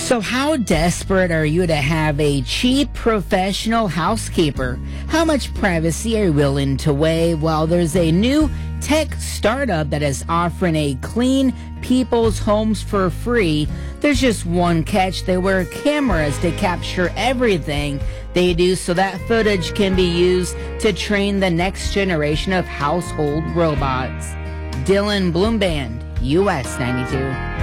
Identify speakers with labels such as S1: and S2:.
S1: So how desperate are you to have a cheap professional housekeeper? How much privacy are you willing to weigh? Well, there's a new tech startup that is offering a clean people's homes for free. There's just one catch. They wear cameras to capture everything they do so that footage can be used to train the next generation of household robots. Dylan Bloomband, US 92.